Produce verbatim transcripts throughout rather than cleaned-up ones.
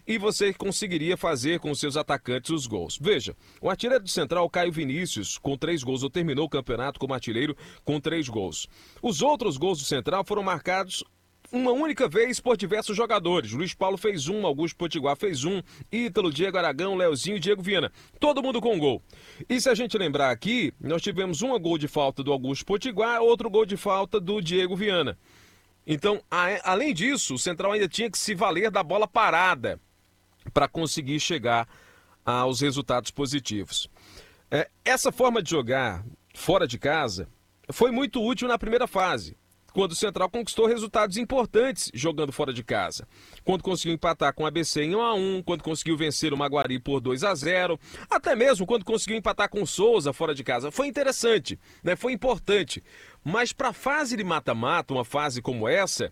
e você conseguiria fazer com os seus atacantes os gols. Veja, o artilheiro do Central, Caio Vinícius, com três gols, ou terminou o campeonato como artilheiro com três gols. Os outros gols do Central foram marcados uma única vez por diversos jogadores. Luiz Paulo fez um, Augusto Potiguar fez um, Ítalo, Diego Aragão, Leozinho e Diego Viana. Todo mundo com gol. E se a gente lembrar aqui, nós tivemos um gol de falta do Augusto Potiguar, outro gol de falta do Diego Viana. Então, a, além disso, o Central ainda tinha que se valer da bola parada para conseguir chegar aos resultados positivos. É, essa forma de jogar fora de casa foi muito útil na primeira fase, quando o Central conquistou resultados importantes jogando fora de casa. Quando conseguiu empatar com o A B C em um a um, quando conseguiu vencer o Maguari por dois a zero, até mesmo quando conseguiu empatar com o Souza fora de casa. Foi interessante, né? Foi importante. Mas para a fase de mata-mata, uma fase como essa,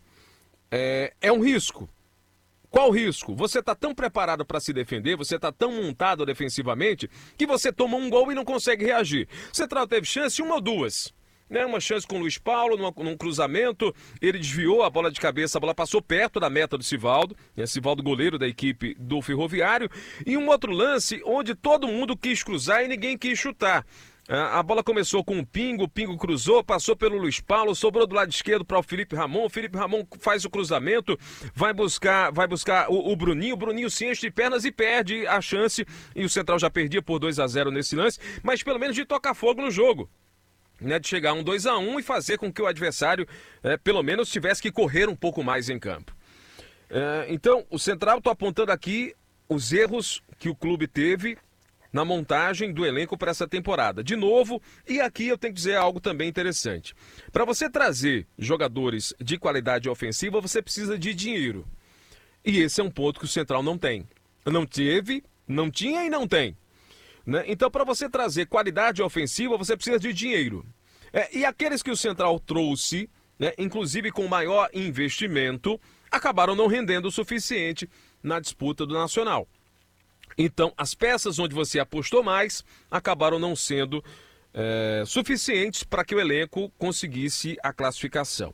é, é um risco. Qual o risco? Você está tão preparado para se defender, você está tão montado defensivamente, que você toma um gol e não consegue reagir. O Central teve chance, uma ou duas. Né? Uma chance com o Luiz Paulo, numa, num cruzamento, ele desviou a bola de cabeça, a bola passou perto da meta do Sivaldo, né? Sivaldo, goleiro da equipe do Ferroviário, e um outro lance onde todo mundo quis cruzar e ninguém quis chutar. A bola começou com o Pingo, o Pingo cruzou, passou pelo Luiz Paulo, sobrou do lado esquerdo para o Felipe Ramon, o Felipe Ramon faz o cruzamento, vai buscar, vai buscar o, o Bruninho, o Bruninho se enche de pernas e perde a chance, e o Central já perdia por dois a zero nesse lance, mas pelo menos de tocar fogo no jogo, né, de chegar a um dois a um e fazer com que o adversário, é, pelo menos, tivesse que correr um pouco mais em campo. É, então, o Central, estou apontando aqui os erros que o clube teve na montagem do elenco para essa temporada. De novo, e aqui eu tenho que dizer algo também interessante. Para você trazer jogadores de qualidade ofensiva, você precisa de dinheiro. E esse é um ponto que o Central não tem. Não teve, não tinha e não tem. Né? Então, para você trazer qualidade ofensiva, você precisa de dinheiro. É, e aqueles que o Central trouxe, né, inclusive com maior investimento, acabaram não rendendo o suficiente na disputa do Nacional. Então, as peças onde você apostou mais acabaram não sendo é, suficientes para que o elenco conseguisse a classificação.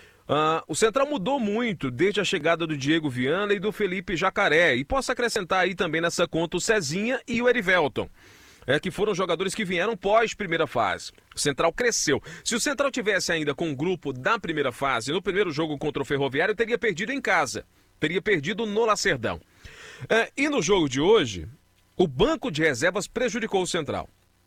Uh, o Central mudou muito desde a chegada do Diego Viana e do Felipe Jacaré. E posso acrescentar aí também nessa conta o Cezinha e o Erivelton, é, que foram jogadores que vieram pós primeira fase. O Central cresceu. Se o Central tivesse ainda com o grupo da primeira fase, no primeiro jogo contra o Ferroviário, teria perdido em casa. Teria perdido no Lacerdão. É, e no jogo de hoje, o banco de reservas prejudicou o Central.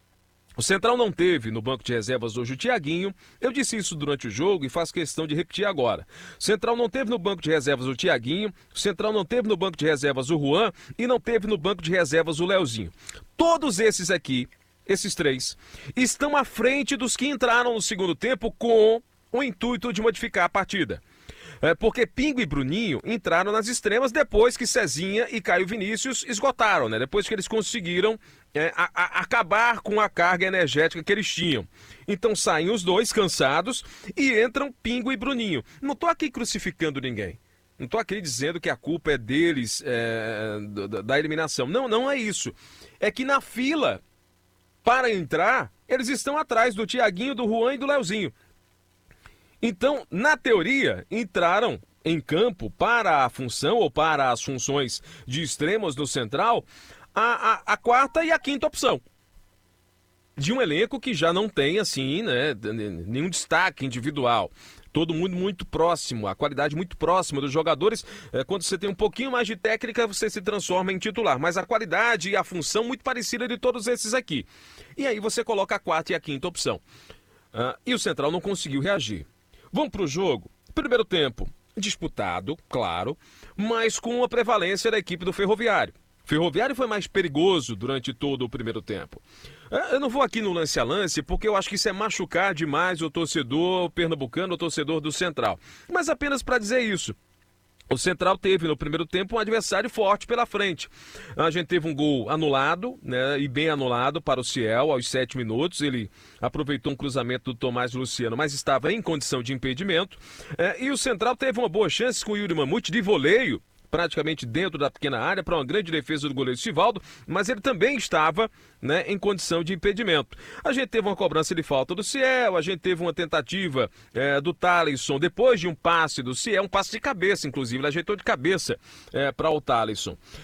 O Central não teve no banco de reservas hoje o Thiaguinho. Eu disse isso durante o jogo e faço questão de repetir agora. O Central não teve no banco de reservas o Thiaguinho, o Central não teve no banco de reservas o Juan e não teve no banco de reservas o Leozinho. Todos esses aqui, esses três, estão à frente dos que entraram no segundo tempo com o intuito de modificar a partida. É porque Pingo e Bruninho entraram nas extremas depois que Cezinha e Caio Vinícius esgotaram, né? Depois que eles conseguiram é, a, a, acabar com a carga energética que eles tinham. Então saem os dois cansados e entram Pingo e Bruninho. Não estou aqui crucificando ninguém. Não estou aqui dizendo que a culpa é deles, é, da, da eliminação. Não, não é isso. É que na fila, para entrar, eles estão atrás do Thiaguinho, do Juan e do Leozinho. Então, na teoria, entraram em campo para a função ou para as funções de extremos do Central a, a, a quarta e a quinta opção. De um elenco que já não tem, assim, né, nenhum destaque individual. Todo mundo muito próximo, a qualidade muito próxima dos jogadores. É, quando você tem um pouquinho mais de técnica, você se transforma em titular. Mas a qualidade e a função muito parecida de todos esses aqui. E aí você coloca a quarta e a quinta opção. Uh, e o Central não conseguiu reagir. Vamos para o jogo. Primeiro tempo, disputado, claro, mas com a prevalência da equipe do Ferroviário. O Ferroviário foi mais perigoso durante todo o primeiro tempo. Eu não vou aqui no lance a lance, porque eu acho que isso é machucar demais o torcedor pernambucano, o torcedor do Central. Mas apenas para dizer isso. O Central teve no primeiro tempo um adversário forte pela frente. A gente teve um gol anulado, né, e bem anulado para o Ciel aos sete minutos. Ele aproveitou um cruzamento do Tomás Luciano, mas estava em condição de impedimento. É, e o Central teve uma boa chance com o Yuri Mamute de voleio, praticamente dentro da pequena área, para uma grande defesa do goleiro Sivaldo, mas ele também estava, né, em condição de impedimento. A gente teve uma cobrança de falta do Ciel, a gente teve uma tentativa é, do Thalisson, depois de um passe do Ciel, um passe de cabeça, inclusive, ele ajeitou de cabeça é, para o Thalisson.